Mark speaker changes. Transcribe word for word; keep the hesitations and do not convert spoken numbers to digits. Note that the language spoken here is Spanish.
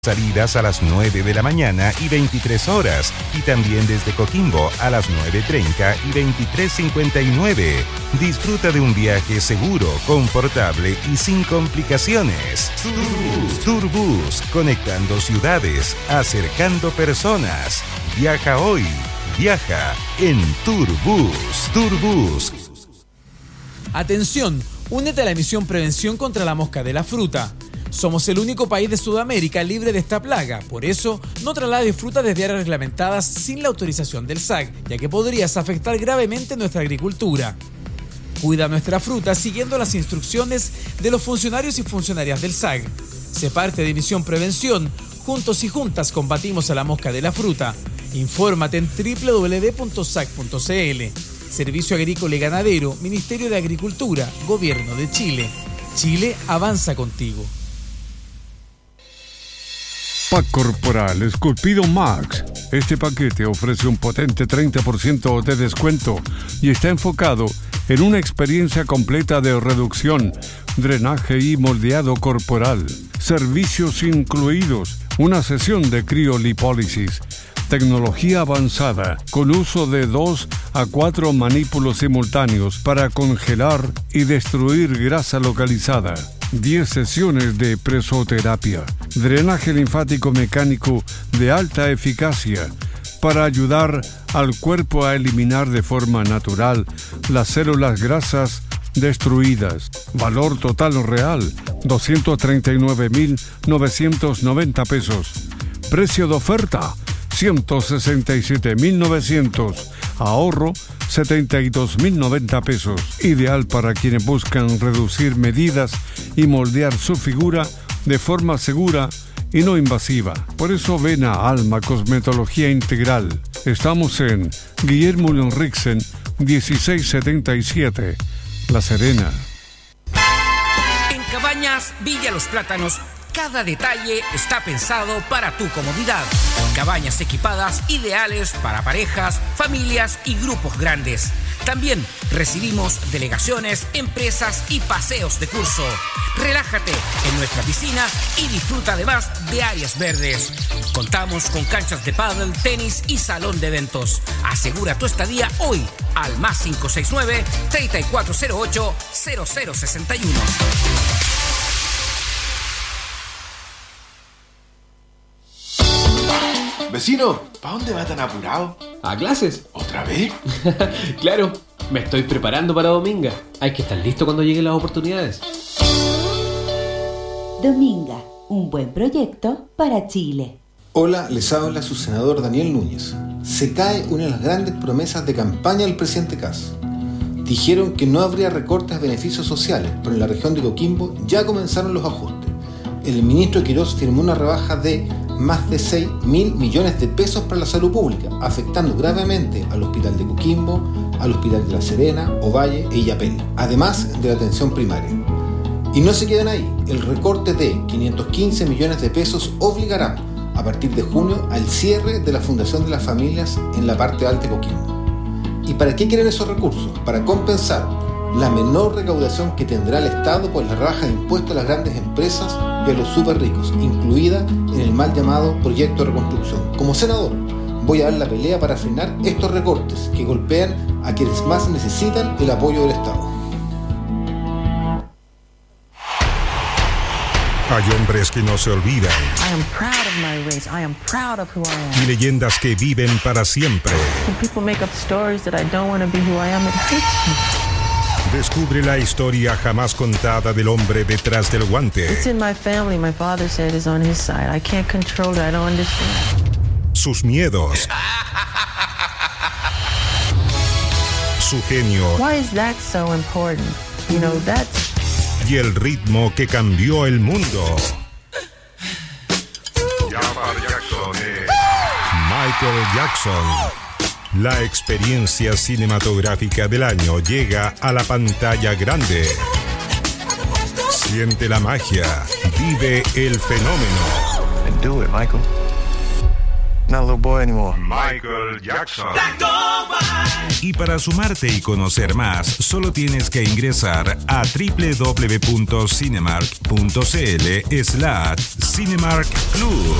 Speaker 1: Salidas a las nueve de la mañana y veintitrés horas, y también desde Coquimbo a las nueve treinta y veintitrés cincuenta y nueve. Disfruta de un viaje seguro, confortable y sin complicaciones. Turbus, Turbus, conectando ciudades, acercando personas. Viaja hoy, viaja en Turbus. Turbus.
Speaker 2: Atención, únete a la misión Prevención contra la Mosca de la Fruta. Somos el único país de Sudamérica libre de esta plaga. Por eso, no traslades fruta desde áreas reglamentadas sin la autorización del S A C, ya que podrías afectar gravemente nuestra agricultura. Cuida nuestra fruta siguiendo las instrucciones de los funcionarios y funcionarias del S A C. Sé parte de Misión Prevención. Juntos y juntas combatimos a la mosca de la fruta. Infórmate en doble u doble u doble u punto sac punto c l. Servicio Agrícola y Ganadero, Ministerio de Agricultura, Gobierno de Chile. Chile avanza contigo.
Speaker 3: Pack Corporal Esculpido Max. Este paquete ofrece un potente treinta por ciento de descuento y está enfocado en una experiencia completa de reducción, drenaje y moldeado corporal. Servicios incluidos, una sesión de criolipólisis, tecnología avanzada con uso de dos a cuatro manípulos simultáneos para congelar y destruir grasa localizada. diez sesiones de presoterapia, drenaje linfático mecánico de alta eficacia para ayudar al cuerpo a eliminar de forma natural las células grasas destruidas. Valor total real, doscientos treinta y nueve mil novecientos noventa pesos. Precio de oferta, ciento sesenta y siete mil novecientos. Ahorro, setenta y dos mil noventa pesos. Ideal para quienes buscan reducir medidas y moldear su figura de forma segura y no invasiva. Por eso ven a Alma Cosmetología Integral. Estamos en Guillermo Ulriksen, dieciséis setenta y siete, La Serena.
Speaker 4: En Cabañas Villa Los Plátanos, cada detalle está pensado para tu comodidad. Cabañas equipadas ideales para parejas, familias y grupos grandes. También recibimos delegaciones, empresas y paseos de curso. Relájate en nuestra piscina y disfruta además de áreas verdes. Contamos con canchas de pádel, tenis y salón de eventos. Asegura tu estadía hoy al más cinco seis nueve, tres cuatro cero ocho, cero cero seis uno.
Speaker 5: Vecino, ¿para dónde va tan apurado?
Speaker 6: ¿A clases?
Speaker 5: ¿Otra vez?
Speaker 6: Claro, me estoy preparando para Dominga. Hay que estar listo cuando lleguen las oportunidades.
Speaker 7: Dominga, un buen proyecto para Chile.
Speaker 8: Hola, les habla su senador Daniel Núñez. Se cae una de las grandes promesas de campaña del presidente Kast. Dijeron que no habría recortes de beneficios sociales, pero en la región de Coquimbo ya comenzaron los ajustes. El ministro Quirós firmó una rebaja de más de seis mil millones de pesos para la salud pública, afectando gravemente al Hospital de Coquimbo, al Hospital de La Serena, Ovalle e Illapel, además de la atención primaria. Y no se quedan ahí, el recorte de quinientos quince millones de pesos obligará, a partir de junio, al cierre de la Fundación de las Familias en la parte alta de Coquimbo. ¿Y para qué quieren esos recursos? Para compensar la menor recaudación que tendrá el Estado por la rebaja de impuestos a las grandes empresas y a los súper ricos, incluida en el mal llamado proyecto de reconstrucción. Como senador, voy a dar la pelea para frenar estos recortes que golpean a quienes más necesitan el apoyo del Estado.
Speaker 1: Hay hombres que no se olvidan.
Speaker 9: I am proud of my race. I am proud of who I am.
Speaker 1: Y leyendas que viven para siempre.
Speaker 9: When people make up stories that I don't want to be who I am, it hurts me.
Speaker 1: Descubre la historia jamás contada del hombre detrás del guante.
Speaker 9: It's in my family. My father said it's on his side. I can't control it. I don't understand.
Speaker 1: Sus miedos. Su genio.
Speaker 9: Why is that so important? You know, that's...
Speaker 1: Y el ritmo que cambió el mundo. Michael Jackson. La experiencia cinematográfica del año llega a la pantalla grande. Siente la magia, vive el fenómeno.
Speaker 10: And do it, Michael. not a little boy anymore.
Speaker 1: Michael Jackson. Y para sumarte y conocer más, solo tienes que ingresar a doble u doble u doble u punto cinemark punto c l slash Cinemark Club.